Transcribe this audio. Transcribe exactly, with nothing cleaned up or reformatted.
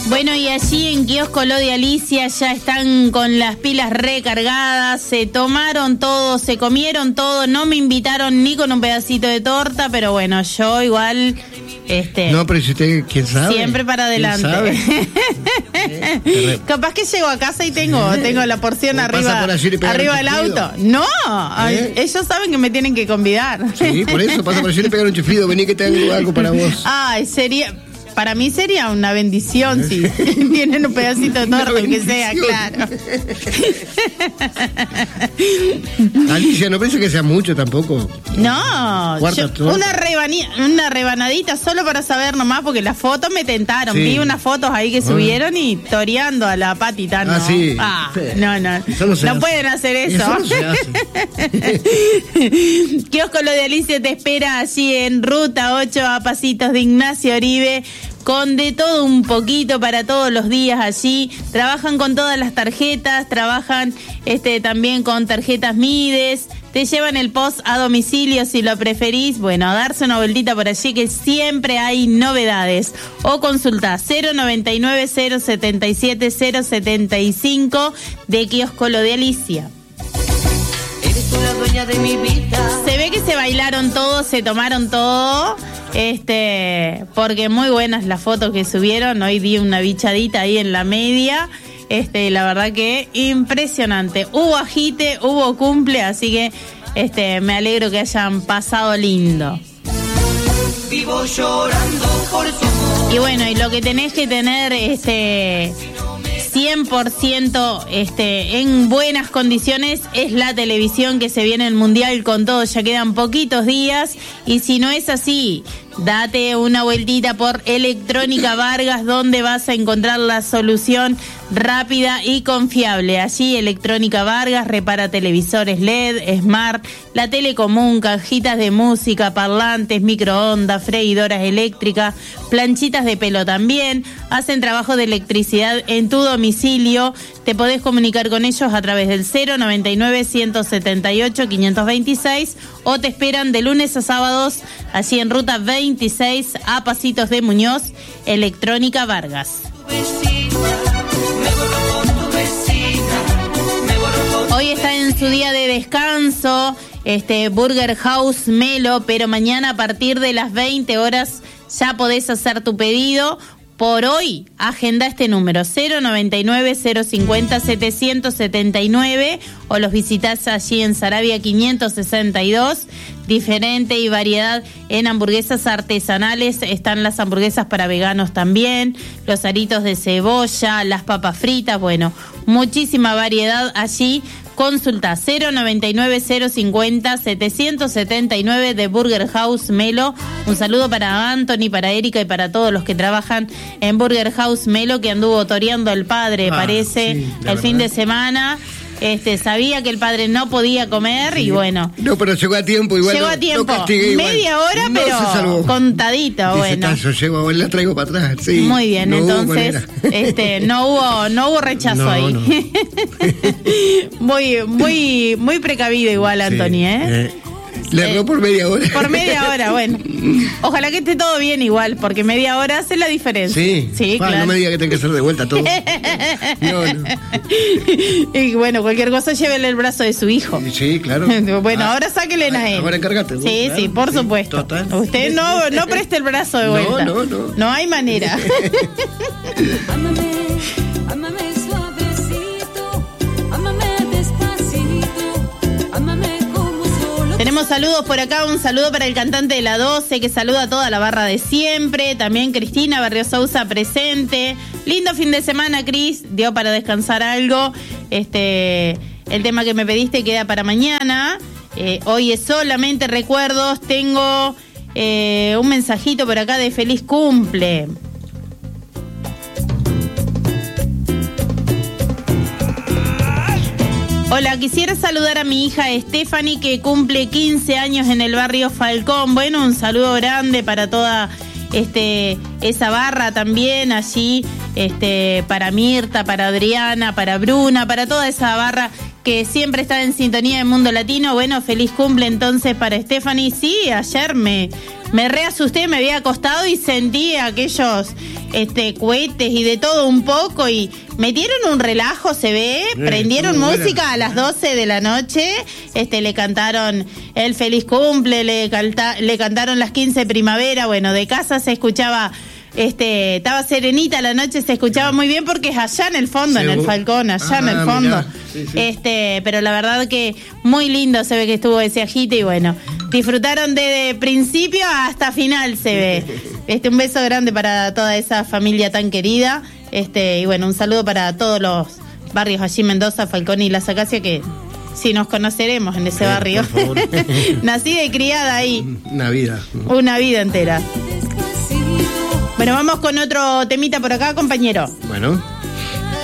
Bueno, y allí en Kiosco Lo de Alicia ya están con las pilas recargadas, se tomaron todo, se comieron todo, no me invitaron ni con un pedacito de torta, pero bueno, yo igual... Este, no, pero si usted, ¿quién sabe? Siempre para adelante. Capaz que llego a casa y tengo, tengo la porción arriba, arriba del auto. No, ¿Eh? ellos saben que me tienen que convidar. Sí, por eso, pasa por allí y le pegan un chiflido, vení que tengo algo para vos. Ay, sería... Para mí sería una bendición si tienen un pedacito de torta, que sea, claro. Alicia, no pienso que sea mucho tampoco. No, yo, una, rebani- una rebanadita solo para saber nomás, porque las fotos me tentaron. Sí. Vi unas fotos ahí que subieron y toreando a la patita. No. Ah, sí. Ah, no, no. Eso no se no hace. pueden hacer eso. Eso no se hace. Kiosco Lo de Alicia te espera allí en Ruta ocho a pasitos de Ignacio Oribe, con de todo un poquito para todos los días allí. Trabajan con todas las tarjetas, trabajan este también con tarjetas Mides, te llevan el post a domicilio si lo preferís. Bueno, a darse una vueltita por allí que siempre hay novedades. O consulta cero noventa y nueve, cero setenta y siete, cero setenta y cinco de Kiosco Lo de Alicia. Eres tú la dueña de mi vida. Se ve que se bailaron todos, se tomaron todo. Este, porque muy buenas las fotos que subieron. Hoy di una bichadita ahí en la media. Este, la verdad que impresionante. Hubo agite, hubo cumple, así que este, me alegro que hayan pasado lindo. Vivo llorando por su amor. Y bueno, y lo que tenés que tener este cien por ciento este, en buenas condiciones es la televisión, que se viene el Mundial con todo, ya quedan poquitos días, y si no es así, date una vueltita por Electrónica Vargas, donde vas a encontrar la solución rápida y confiable. Allí Electrónica Vargas repara televisores L E D, Smart, la tele común, cajitas de música, parlantes, microondas, freidoras eléctricas, planchitas de pelo también. Hacen trabajo de electricidad en tu domicilio. Te podés comunicar con ellos a través del cero noventa y nueve, ciento setenta y ocho, quinientos veintiséis, o te esperan de lunes a sábados allí en Ruta veintiséis a Pasitos de Muñoz. Electrónica Vargas. Hoy está en su día de descanso este Burger House Melo, pero mañana a partir de las veinte horas ya podés hacer tu pedido. Por hoy, agenda este número, cero noventa y nueve, cero cincuenta, setecientos setenta y nueve, o los visitás allí en Saravia quinientos sesenta y dos. Diferente y variedad en hamburguesas artesanales. Están las hamburguesas para veganos también, los aritos de cebolla, las papas fritas, bueno, muchísima variedad allí. Consulta cero noventa y nueve, cero cincuenta, setecientos setenta y nueve de Burger House Melo. Un saludo para Anthony, para Erika y para todos los que trabajan en Burger House Melo, que anduvo toreando al padre, ah, parece, sí, el verdad. Fin de semana. Este, sabía que el padre no podía comer, sí. Y bueno. No, pero llegó a tiempo igual. Llegó no, a tiempo. No castigué, media hora, no pero contadito, dice, bueno. Yo llego, la traigo para atrás. Sí, muy bien, no entonces, este, no hubo, no hubo rechazo no, ahí. No. muy, muy, muy precavido igual, Anthony, sí, ¿eh? eh. Le erró por media hora. Por media hora, bueno. Ojalá que esté todo bien igual, porque media hora hace la diferencia. Sí, sí, pa, claro. No me diga que tengo que hacer de vuelta todo. No, no. Y bueno, cualquier cosa llévele el brazo de su hijo. Sí, claro. Bueno, ah, ahora sáquele a él. Ahora encárgate. Sí, claro, sí, por sí, supuesto. Total. Usted no, no preste el brazo de vuelta. No, no, no. No hay manera. Tenemos saludos por acá, un saludo para el cantante de la doce, que saluda a toda la barra de siempre. También Cristina Barrio Sousa presente. Lindo fin de semana, Cris, dio para descansar algo. Este, el tema que me pediste queda para mañana. Eh, hoy es solamente recuerdos. Tengo eh, un mensajito por acá de feliz cumple. Hola, quisiera saludar a mi hija Stephanie, que cumple quince años en el barrio Falcón. Bueno, un saludo grande para toda este esa barra también allí, este para Mirta, para Adriana, para Bruna, para toda esa barra que siempre está en sintonía de Mundo Latino. Bueno, feliz cumple entonces para Stephanie. Sí, ayer me, me re asusté, me había acostado y sentí aquellos este, cohetes y de todo un poco y metieron un relajo, se ve, eh, prendieron música buena. A las doce de la noche, este, le cantaron el feliz cumple, le, canta, le cantaron las quince primavera, bueno, de casa se escuchaba... Este, estaba serenita la noche, se escuchaba muy bien porque es allá en el fondo, sí, en el Falcón, allá ah, en el fondo. Sí, sí. Este, pero la verdad que muy lindo se ve que estuvo ese agite y bueno, disfrutaron de, de principio hasta final se ve. Este, un beso grande para toda esa familia tan querida. Este, y bueno, un saludo para todos los barrios allí, Mendoza, Falcón y Las Acacias, que si nos conoceremos en ese barrio. Por favor. Nací de criada ahí. Una vida. Una vida entera. Bueno, vamos con otro temita por acá, compañero. Bueno.